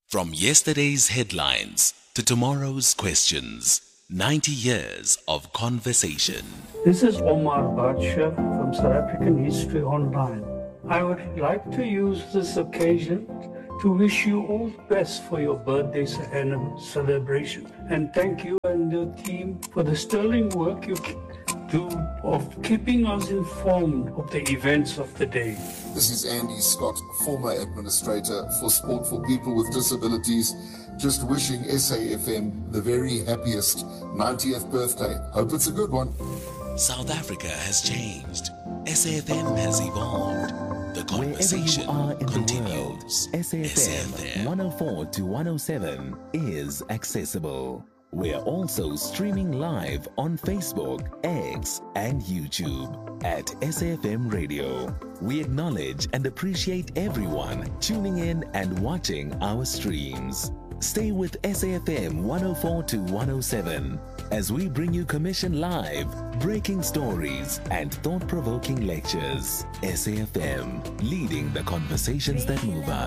From yesterday's headlines to tomorrow's questions, 90 years of conversation. This is Omar Badsha from South African History Online. I would like to use this occasion to wish you all the best for your birthday celebration. And thank you and your team for the sterling work you do of keeping us informed of the events of the day. This is Andy Scott, former administrator for Sport for People with Disabilities. Just wishing SAFM the very happiest 90th birthday. Hope it's a good one. South Africa has changed. SAFM has evolved. The conversation continues. SAFM 104 to 107 is accessible. We're also streaming live on Facebook, X, and YouTube at SAFM Radio. We acknowledge and appreciate everyone tuning in and watching our streams. Stay with SAFM 104 to 107 as we bring you Commission Live, breaking stories, and thought-provoking lectures. SAFM, leading the conversations that move us.